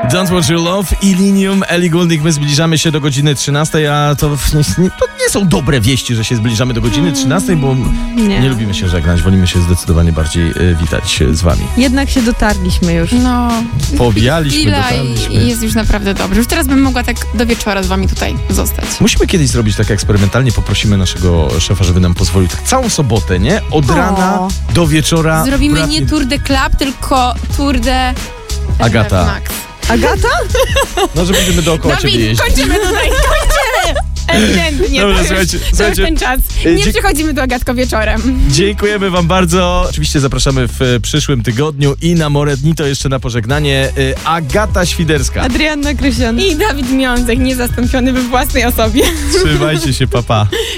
Don't Want Your Love i Linium, Ellie Goulding. My zbliżamy się do godziny 13, a to nie są dobre wieści, że się zbliżamy do godziny 13, bo nie lubimy się żegnać, wolimy się zdecydowanie bardziej witać z wami. Jednak się dotarliśmy już. No. Pobijaliśmy, dotarliśmy. I jest już naprawdę dobrze. Już teraz bym mogła tak do wieczora z wami tutaj zostać. Musimy kiedyś zrobić tak eksperymentalnie, poprosimy naszego szefa, żeby nam pozwolił tak całą sobotę, nie? Od rana do wieczora. Zrobimy nie Tour de Club, tylko Tour de... Agata. Max. Agata? No, że będziemy dookoła ciebie jeździć. Kończymy tutaj, kończymy! Ewidentnie, Dobra, to już ten czas. Nie przychodzimy do Agatko wieczorem. Dziękujemy wam bardzo. Oczywiście zapraszamy w przyszłym tygodniu i na Morednito jeszcze na pożegnanie Agata Świderska. Adrianna Krysian. I Dawid Miądek, niezastąpiony we własnej osobie. Trzymajcie się, papa.